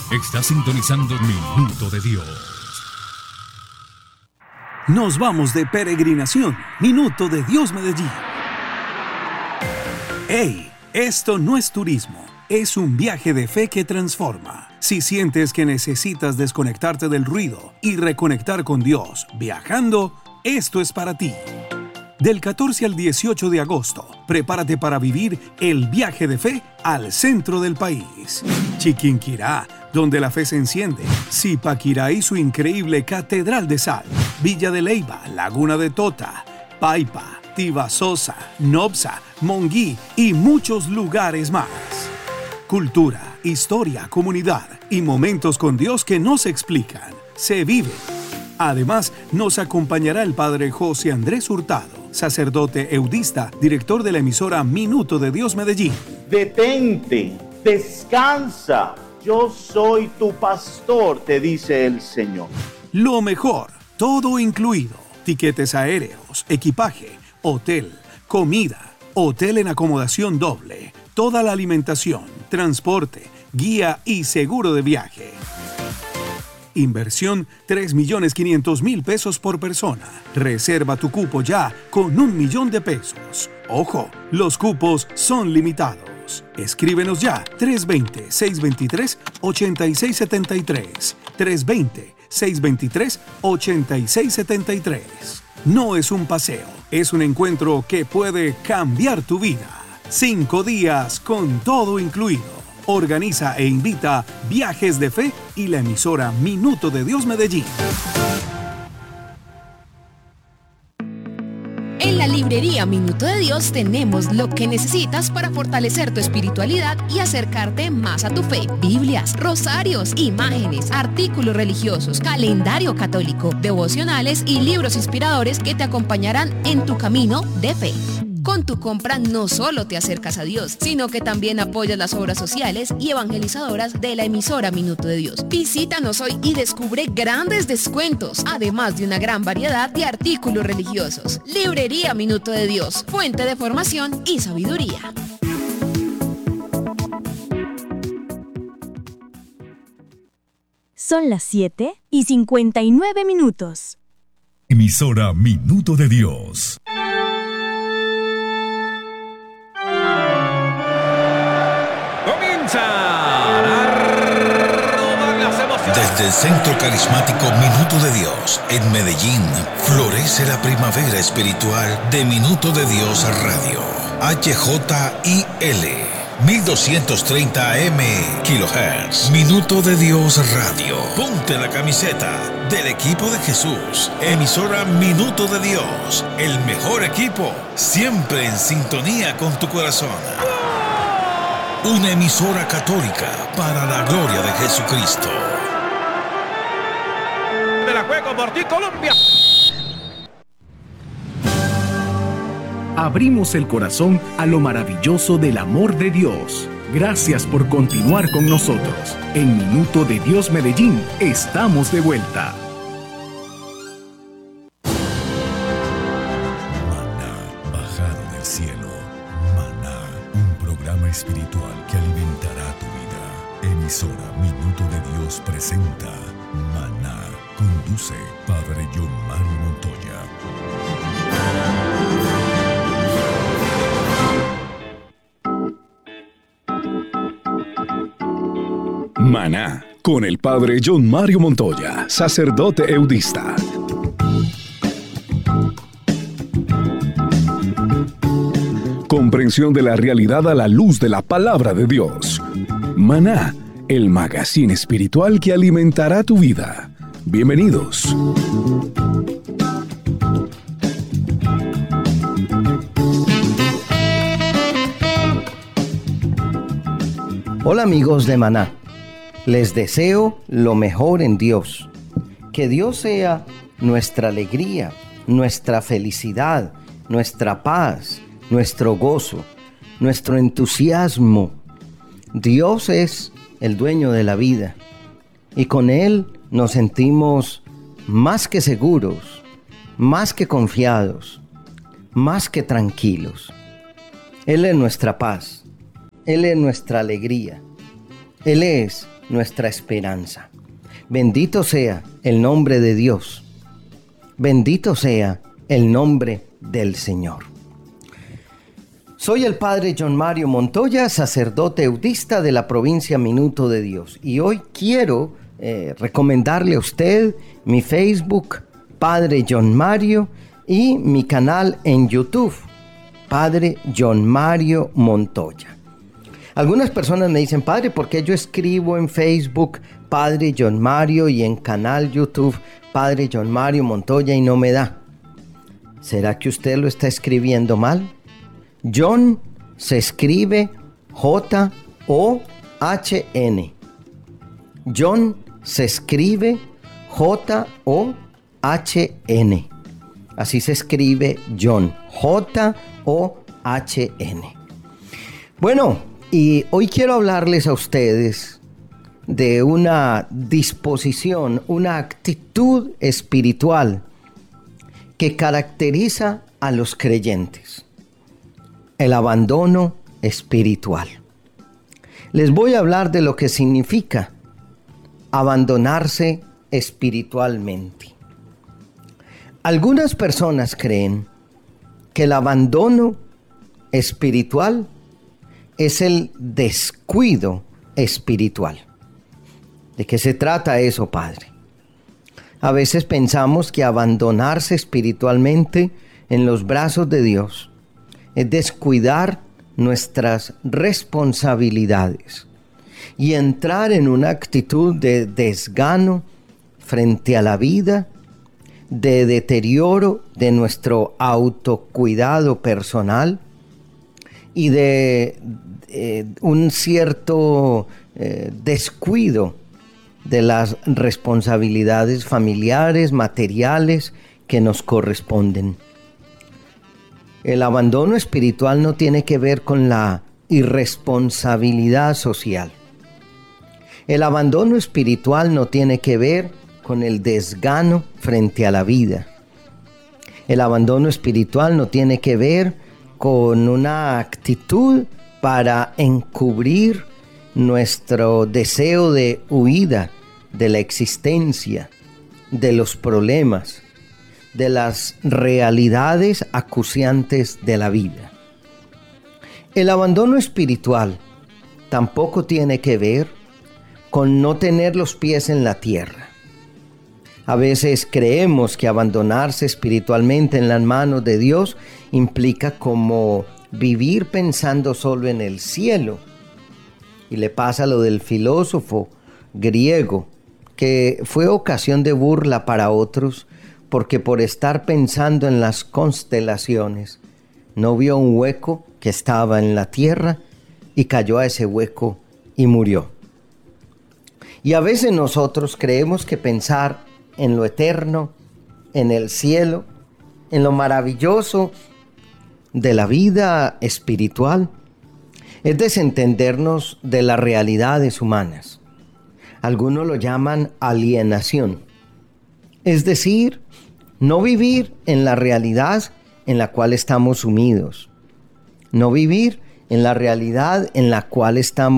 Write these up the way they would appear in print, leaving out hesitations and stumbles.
Está sintonizando Minuto de Dios. Nos vamos de peregrinación. Minuto de Dios Medellín. ¡Hey! Esto no es turismo. Es un viaje de fe que transforma. Si sientes que necesitas desconectarte del ruido y reconectar con Dios viajando, esto es para ti. Del 14 al 18 de agosto, prepárate para vivir el viaje de fe al centro del país. Chiquinquirá, donde la fe se enciende. Zipaquirá y su increíble Catedral de Sal. Villa de Leyva, Laguna de Tota, Paipa, Tibasosa, Nopsa, Monguí y muchos lugares más. Cultura, historia, comunidad y momentos con Dios que no se explican, se viven. Además, nos acompañará el padre José Andrés Hurtado, sacerdote eudista, director de la emisora Minuto de Dios Medellín. Detente, descansa, yo soy tu pastor, te dice el Señor. Lo mejor, todo incluido, tiquetes aéreos, equipaje, hotel, comida, hotel en acomodación doble, toda la alimentación, transporte, guía y seguro de viaje. Inversión 3.500.000 pesos por persona. Reserva tu cupo ya con 1 millón de pesos. Ojo, los cupos son limitados. Escríbenos ya 320-623-8673. 320-623-8673. No es un paseo, es un encuentro que puede cambiar tu vida. 5 días con todo incluido. Organiza e invita Viajes de Fe y la emisora Minuto de Dios Medellín. En la librería Minuto de Dios tenemos lo que necesitas para fortalecer tu espiritualidad y acercarte más a tu fe. Biblias, rosarios, imágenes, artículos religiosos, calendario católico, devocionales y libros inspiradores que te acompañarán en tu camino de fe. Con tu compra no solo te acercas a Dios, sino que también apoyas las obras sociales y evangelizadoras de la emisora Minuto de Dios. Visítanos hoy y descubre grandes descuentos, además de una gran variedad de artículos religiosos. Librería Minuto de Dios, fuente de formación y sabiduría. Son las 7:59. Emisora Minuto de Dios. Desde el Centro Carismático Minuto de Dios, en Medellín, florece la primavera espiritual de Minuto de Dios Radio. HJIL 1230 AM kHz. Minuto de Dios Radio. Ponte la camiseta del equipo de Jesús. Emisora Minuto de Dios. El mejor equipo, siempre en sintonía con tu corazón. Una emisora católica para la gloria de Jesucristo. De la juego por ti, Colombia. Abrimos el corazón a lo maravilloso del amor de Dios. Gracias por continuar con nosotros. En Minuto de Dios Medellín, estamos de vuelta. Maná, bajado del cielo. Maná, un programa espiritual que alimentará tu vida. Emisora Minuto de Dios presenta Maná. Conduce Padre John Mario Montoya. Maná, con el Padre John Mario Montoya, sacerdote eudista. Comprensión de la realidad a la luz de la palabra de Dios. Maná, el magazine espiritual que alimentará tu vida. Bienvenidos. Hola amigos de Maná, les deseo lo mejor en Dios. Que Dios sea nuestra alegría, nuestra felicidad, nuestra paz, nuestro gozo, nuestro entusiasmo. Dios es el dueño de la vida y con Él nos sentimos más que seguros, más que confiados, más que tranquilos. Él es nuestra paz, Él es nuestra alegría, Él es nuestra esperanza. Bendito sea el nombre de Dios. Bendito sea el nombre del Señor. Soy el Padre John Mario Montoya, sacerdote eudista de la provincia Minuto de Dios. Y hoy quiero recomendarle a usted mi Facebook, Padre John Mario, y mi canal en YouTube, Padre John Mario Montoya. Algunas personas me dicen, Padre, ¿por qué yo escribo en Facebook Padre John Mario y en canal YouTube Padre John Mario Montoya y no me da? ¿Será que usted lo está escribiendo mal? John se escribe J-O-H-N. John se escribe J-O-H-N. Así se escribe John, J-O-H-N. Bueno, y hoy quiero hablarles a ustedes de una disposición, una actitud espiritual que caracteriza a los creyentes: el abandono espiritual. Les voy a hablar de lo que significa abandonarse espiritualmente. Algunas personas creen que el abandono espiritual es el descuido espiritual. ¿De qué se trata eso, Padre? A veces pensamos que abandonarse espiritualmente en los brazos de Dios es descuidar nuestras responsabilidades y entrar en una actitud de desgano frente a la vida, de deterioro de nuestro autocuidado personal y de un cierto descuido de las responsabilidades familiares, materiales que nos corresponden. El abandono espiritual no tiene que ver con la irresponsabilidad social. El abandono espiritual no tiene que ver con el desgano frente a la vida. El abandono espiritual no tiene que ver con una actitud para encubrir nuestro deseo de huida de la existencia, de los problemas, de las realidades acuciantes de la vida. El abandono espiritual tampoco tiene que ver con no tener los pies en la tierra. A veces creemos que abandonarse espiritualmente en las manos de Dios implica como vivir pensando solo en el cielo. Y le pasa lo del filósofo griego, que fue ocasión de burla para otros, porque por estar pensando en las constelaciones, no vio un hueco que estaba en la tierra y cayó a ese hueco y murió. Y a veces nosotros creemos que pensar en lo eterno, en el cielo, en lo maravilloso de la vida espiritual, es desentendernos de las realidades humanas. Algunos lo llaman alienación. Es decir, no vivir en la realidad en la cual estamos sumidos. No vivir en la realidad a la cual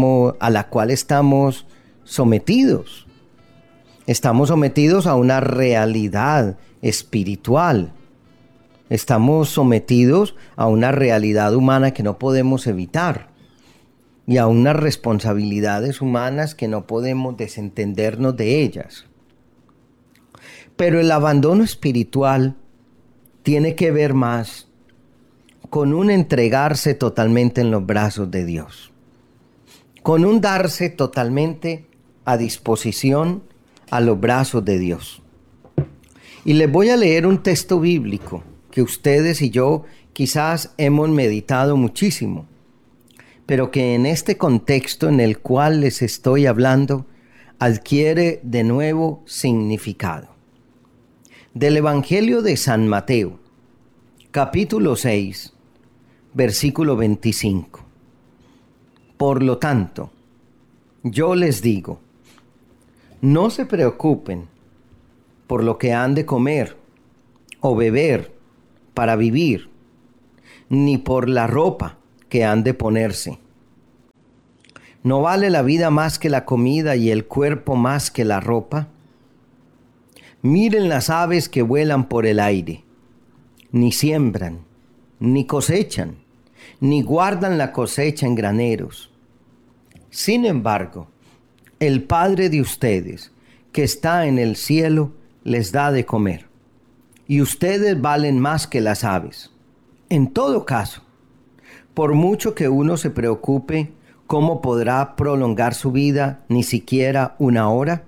estamos sometidos. Estamos sometidos a una realidad espiritual. Estamos sometidos a una realidad humana que no podemos evitar y a unas responsabilidades humanas que no podemos desentendernos de ellas. Pero el abandono espiritual tiene que ver más con un entregarse totalmente en los brazos de Dios, con un darse totalmente a disposición a los brazos de Dios. Y les voy a leer un texto bíblico que ustedes y yo quizás hemos meditado muchísimo, pero que en este contexto en el cual les estoy hablando adquiere de nuevo significado. Del Evangelio de San Mateo, capítulo 6, versículo 25. Por lo tanto, yo les digo, no se preocupen por lo que han de comer o beber para vivir, ni por la ropa que han de ponerse. ¿No vale la vida más que la comida y el cuerpo más que la ropa? Miren las aves que vuelan por el aire. Ni siembran, ni cosechan, ni guardan la cosecha en graneros. Sin embargo, el Padre de ustedes, que está en el cielo, les da de comer. Y ustedes valen más que las aves. En todo caso, por mucho que uno se preocupe, ¿cómo podrá prolongar su vida ni siquiera una hora?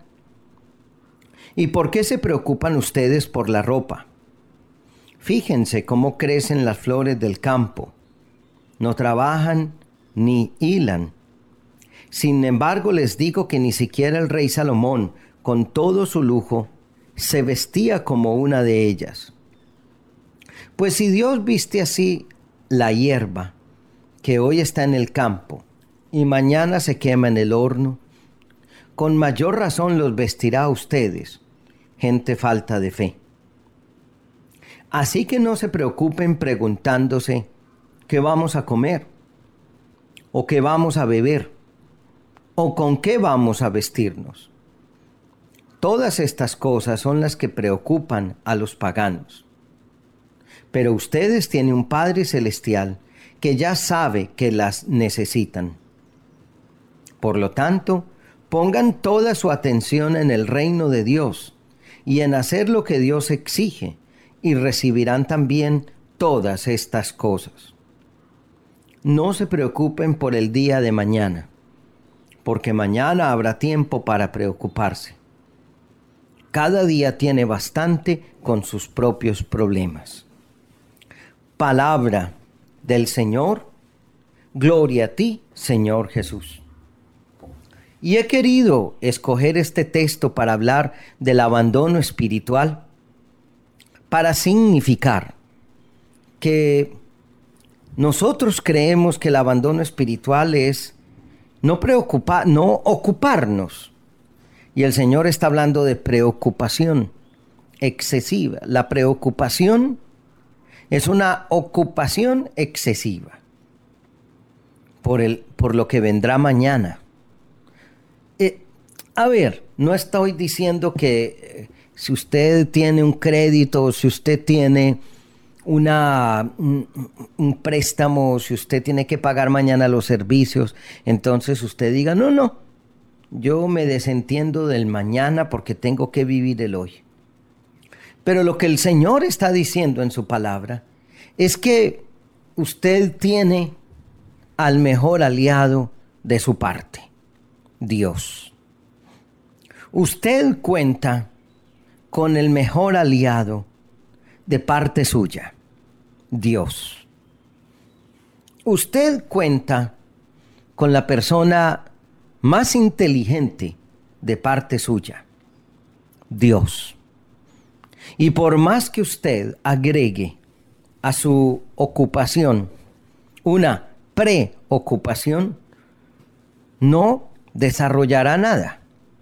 ¿Y por qué se preocupan ustedes por la ropa? Fíjense cómo crecen las flores del campo. No trabajan ni hilan. Sin embargo, les digo que ni siquiera el rey Salomón, con todo su lujo, se vestía como una de ellas. Pues si Dios viste así la hierba, que hoy está en el campo, y mañana se quema en el horno, con mayor razón los vestirá a ustedes, gente falta de fe. Así que no se preocupen preguntándose qué vamos a comer, o qué vamos a beber, o con qué vamos a vestirnos. Todas estas cosas son las que preocupan a los paganos. Pero ustedes tienen un Padre Celestial que ya sabe que las necesitan. Por lo tanto, pongan toda su atención en el reino de Dios y en hacer lo que Dios exige, y recibirán también todas estas cosas. No se preocupen por el día de mañana, porque mañana habrá tiempo para preocuparse. Cada día tiene bastante con sus propios problemas. Palabra del Señor. Gloria a ti, Señor Jesús. Y he querido escoger este texto para hablar del abandono espiritual, para significar que nosotros creemos que el abandono espiritual es no ocuparnos. Y el Señor está hablando de preocupación excesiva. La preocupación es una ocupación excesiva por lo que vendrá mañana. No estoy diciendo que si usted tiene un crédito, si usted tiene un préstamo, si usted tiene que pagar mañana los servicios, entonces usted diga, no, yo me desentiendo del mañana porque tengo que vivir el hoy. Pero lo que el Señor está diciendo en su palabra es que usted tiene al mejor aliado de su parte, Dios. Usted cuenta con el mejor aliado de parte suya, Dios. Usted cuenta con la persona más inteligente de parte suya, Dios. Y por más que usted agregue a su ocupación una preocupación, no desarrollará nada.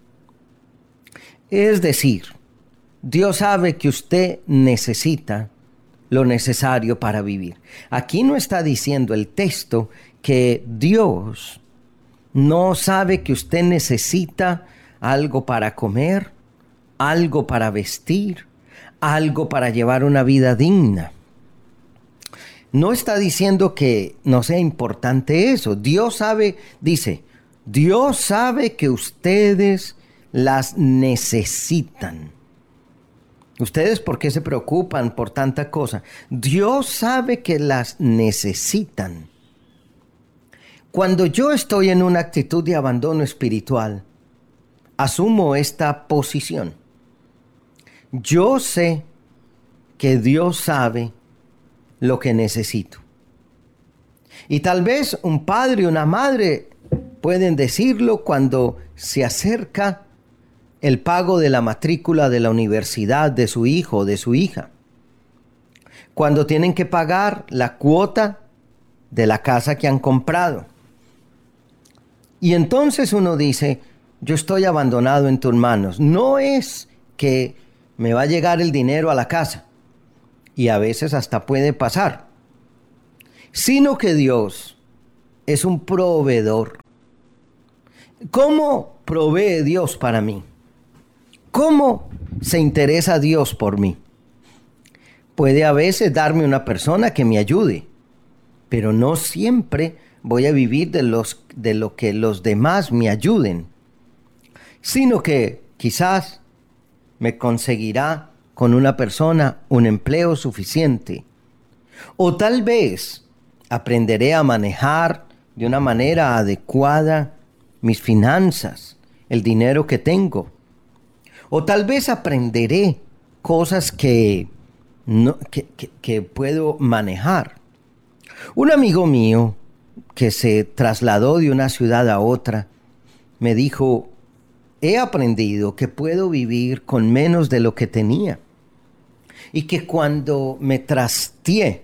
Es decir, Dios sabe que usted necesita lo necesario para vivir. Aquí no está diciendo el texto que Dios no sabe que usted necesita algo para comer, algo para vestir, algo para llevar una vida digna. No está diciendo que no sea importante eso. Dios sabe, dice, Dios sabe que ustedes las necesitan. ¿Ustedes por qué se preocupan por tanta cosa? Dios sabe que las necesitan. Cuando yo estoy en una actitud de abandono espiritual, asumo esta posición. Yo sé que Dios sabe lo que necesito. Y tal vez un padre y una madre pueden decirlo cuando se acerca el pago de la matrícula de la universidad de su hijo o de su hija. Cuando tienen que pagar la cuota de la casa que han comprado. Y entonces uno dice, yo estoy abandonado en tus manos. No es que me va a llegar el dinero a la casa, y a veces hasta puede pasar, sino que Dios es un proveedor ¿Cómo provee Dios para mí? ¿Cómo se interesa Dios por mí? Puede a veces darme una persona que me ayude, pero no siempre voy a vivir de lo que los demás me ayuden, sino que quizás me conseguirá con una persona un empleo suficiente. O tal vez aprenderé a manejar de una manera adecuada mis finanzas, el dinero que tengo. O tal vez aprenderé cosas que puedo manejar. Un amigo mío que se trasladó de una ciudad a otra me dijo: he aprendido que puedo vivir con menos de lo que tenía, y que cuando me trasladé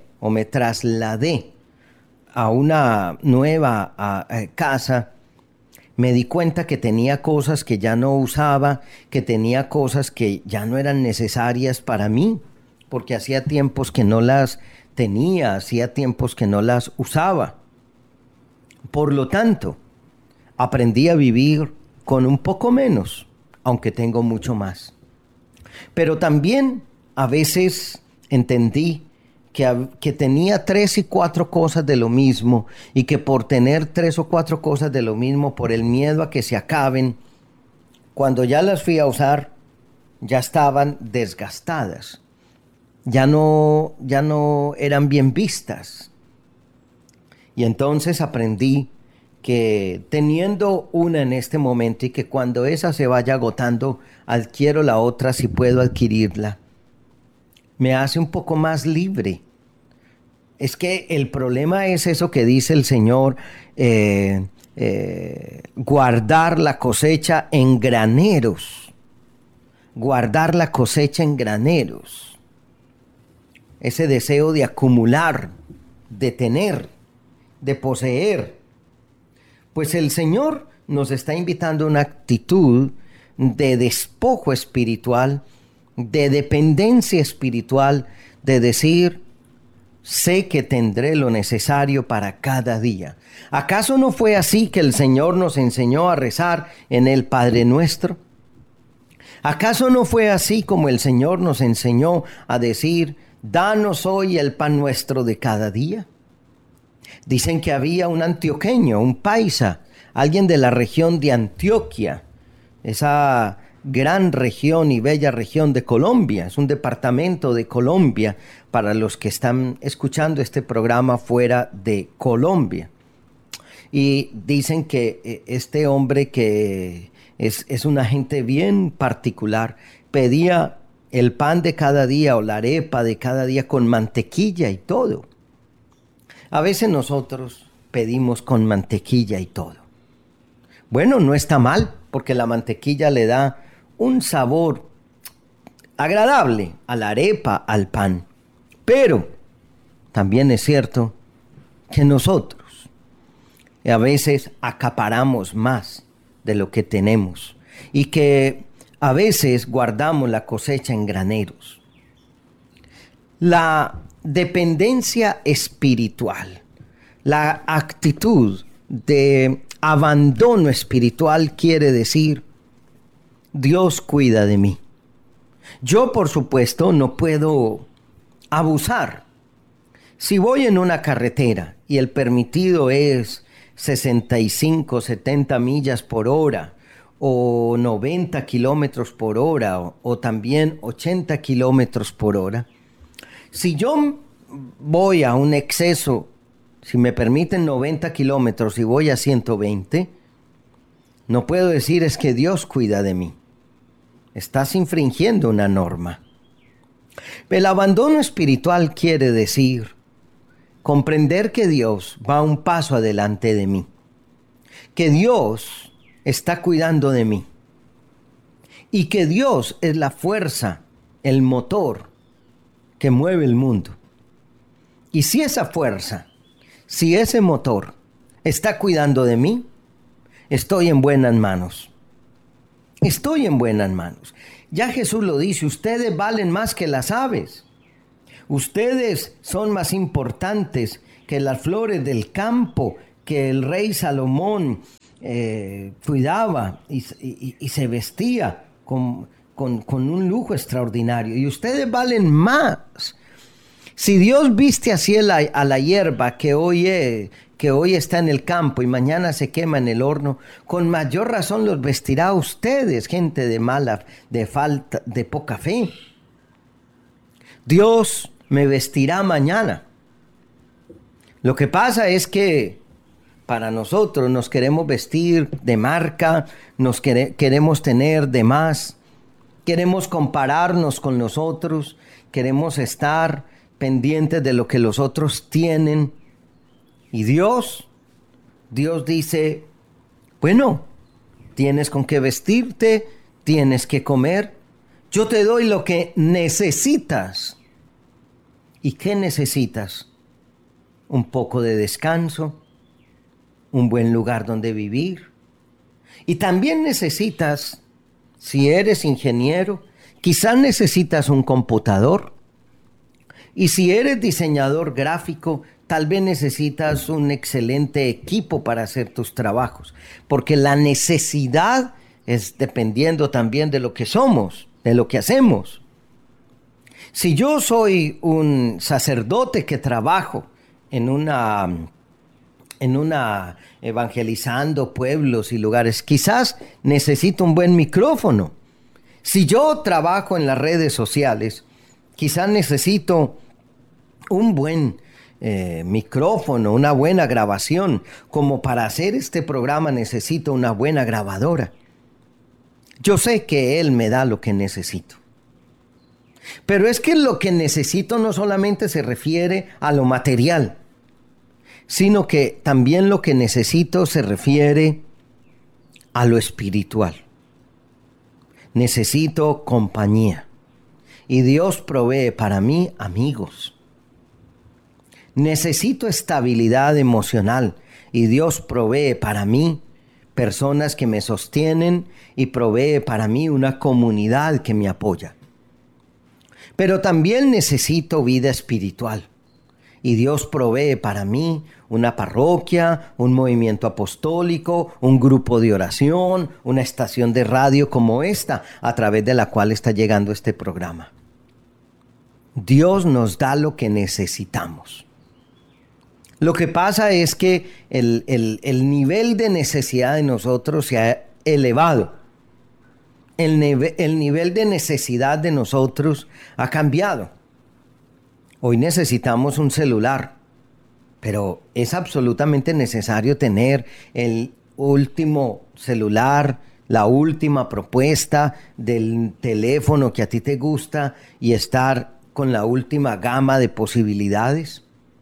a una nueva casa, me di cuenta que tenía cosas que ya no usaba, que tenía cosas que ya no eran necesarias para mí, porque hacía tiempos que no las tenía, hacía tiempos que no las usaba. Por lo tanto, aprendí a vivir con un poco menos, aunque tengo mucho más. Pero también a veces entendí que tenía 3 y 4 cosas de lo mismo, y que por tener 3 o 4 cosas de lo mismo, por el miedo a que se acaben, cuando ya las fui a usar, ya estaban desgastadas, ya no eran bien vistas. Y entonces aprendí que teniendo una en este momento, y que cuando esa se vaya agotando, adquiero la otra si puedo adquirirla, me hace un poco más libre. Es que el problema es eso que dice el Señor, guardar la cosecha en graneros. Guardar la cosecha en graneros. Ese deseo de acumular, de tener, de poseer. Pues el Señor nos está invitando a una actitud de despojo espiritual, de dependencia espiritual, de decir: sé que tendré lo necesario para cada día. ¿Acaso no fue así que el Señor nos enseñó a rezar en el Padre Nuestro? ¿Acaso no fue así como el Señor nos enseñó a decir: danos hoy el pan nuestro de cada día? Dicen que había un antioqueño, un paisa, alguien de la región de Antioquia, esa gran región y bella región de Colombia. Es un departamento de Colombia para los que están escuchando este programa fuera de Colombia. Y dicen que este hombre, que es una gente bien particular, pedía el pan de cada día o la arepa de cada día con mantequilla y todo. A veces nosotros pedimos con mantequilla y todo. Bueno, no está mal, porque la mantequilla le da un sabor agradable a la arepa, al pan. Pero también es cierto que nosotros a veces acaparamos más de lo que tenemos, y que a veces guardamos la cosecha en graneros. La dependencia espiritual, la actitud de abandono espiritual quiere decir: Dios cuida de mí. Yo, por supuesto, no puedo abusar. Si voy en una carretera y el permitido es 65, 70 millas por hora, o 90 kilómetros por hora, o también 80 kilómetros por hora, si yo voy a un exceso, si me permiten 90 kilómetros y voy a 120, no puedo decir: es que Dios cuida de mí. Estás infringiendo una norma. El abandono espiritual quiere decir comprender que Dios va un paso adelante de mí, que Dios está cuidando de mí, y que Dios es la fuerza, el motor que mueve el mundo. Y si esa fuerza, si ese motor está cuidando de mí, estoy en buenas manos. Estoy en buenas manos. Ya Jesús lo dice: ustedes valen más que las aves. Ustedes son más importantes que las flores del campo, que el rey Salomón, cuidaba y se vestía con un lujo extraordinario. Y ustedes valen más. Si Dios viste así a la hierba que hoy está en el campo y mañana se quema en el horno, con mayor razón los vestirá a ustedes, gente de poca fe. Dios me vestirá mañana. Lo que pasa es que para nosotros nos queremos vestir de marca, queremos tener de más, queremos compararnos con los otros, queremos estar pendientes de lo que los otros tienen. Y Dios dice, bueno, tienes con qué vestirte, tienes que comer, yo te doy lo que necesitas. ¿Y qué necesitas? Un poco de descanso, un buen lugar donde vivir. Y también necesitas, si eres ingeniero, quizás necesitas un computador. Y si eres diseñador gráfico, tal vez necesitas un excelente equipo para hacer tus trabajos. Porque la necesidad es dependiendo también de lo que somos, de lo que hacemos. Si yo soy un sacerdote que trabajo en una evangelizando pueblos y lugares, quizás necesito un buen micrófono. Si yo trabajo en las redes sociales, quizás necesito un buen micrófono, una buena grabación. Como para hacer este programa necesito una buena grabadora. Yo sé que Él me da lo que necesito. Pero es que lo que necesito no solamente se refiere a lo material, sino que también lo que necesito se refiere a lo espiritual. Necesito compañía. Y Dios provee para mí amigos. Necesito estabilidad emocional. Y Dios provee para mí personas que me sostienen y provee para mí una comunidad que me apoya. Pero también necesito vida espiritual. Y Dios provee para mí una parroquia, un movimiento apostólico, un grupo de oración, una estación de radio como esta, a través de la cual está llegando este programa. Dios nos da lo que necesitamos. Lo que pasa es que el nivel de necesidad de nosotros se ha elevado. El nivel de necesidad de nosotros ha cambiado. Hoy necesitamos un celular, pero es absolutamente necesario tener el último celular, la última propuesta del teléfono que a ti te gusta y estar con la última gama de posibilidades.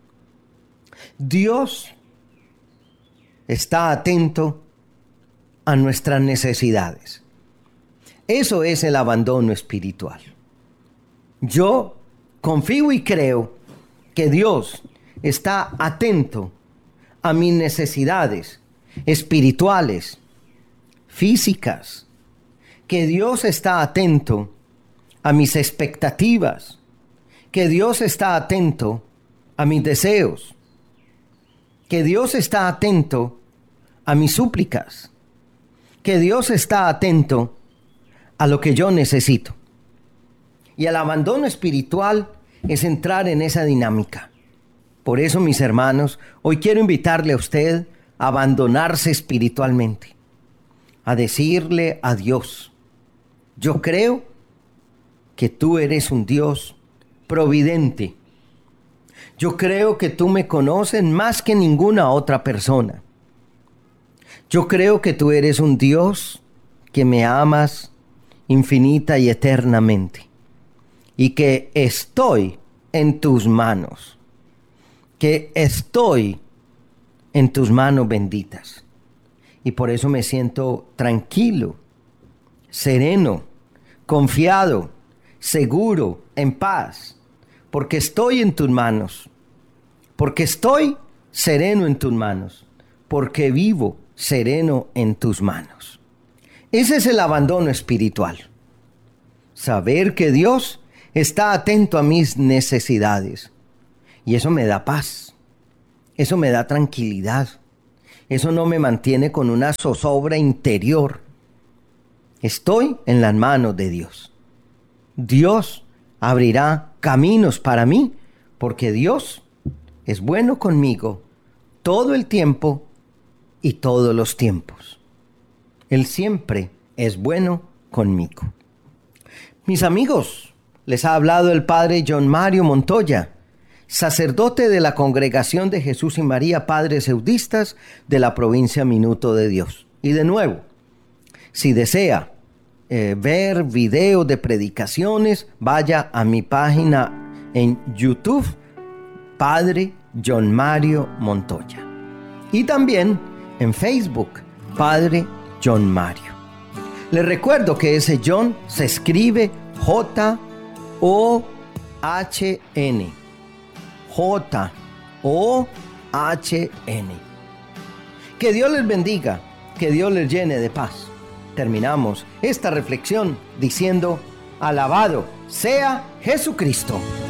Dios está atento a nuestras necesidades. Eso es el abandono espiritual. Yo confío y creo que Dios está atento a mis necesidades espirituales, físicas, que Dios está atento a mis expectativas, que Dios está atento a mis deseos, que Dios está atento a mis súplicas, que Dios está atento a lo que yo necesito. Y el abandono espiritual es entrar en esa dinámica. Por eso, mis hermanos, hoy quiero invitarle a usted a abandonarse espiritualmente, a decirle a Dios: yo creo que tú eres un Dios providente. Yo creo que tú me conoces más que ninguna otra persona. Yo creo que tú eres un Dios que me amas infinita y eternamente. Y que estoy en tus manos. Que estoy en tus manos benditas. Y por eso me siento tranquilo, sereno, confiado, seguro, en paz. Porque estoy en tus manos. Porque estoy sereno en tus manos. Porque vivo sereno en tus manos. Ese es el abandono espiritual. Saber que Dios está atento a mis necesidades. Y eso me da paz. Eso me da tranquilidad. Eso no me mantiene con una zozobra interior. Estoy en las manos de Dios. Dios abrirá caminos para mí, porque Dios es bueno conmigo todo el tiempo y todos los tiempos. Él siempre es bueno conmigo. Mis amigos, les ha hablado el padre John Mario Montoya, sacerdote de la Congregación de Jesús y María Padres Eudistas de la provincia Minuto de Dios. Y de nuevo, si desea ver videos de predicaciones, vaya a mi página en YouTube, Padre John Mario Montoya. Y también en Facebook, Padre John Mario. Les recuerdo que ese John se escribe J-O-H-N. J-O-H-N. Que Dios les bendiga, que Dios les llene de paz. Terminamos esta reflexión diciendo: alabado sea Jesucristo.